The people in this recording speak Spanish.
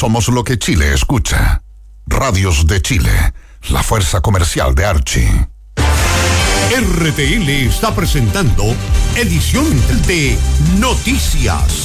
Somos lo que Chile escucha. Radios de Chile, la fuerza comercial de Archie. RTL está presentando edición de Noticias.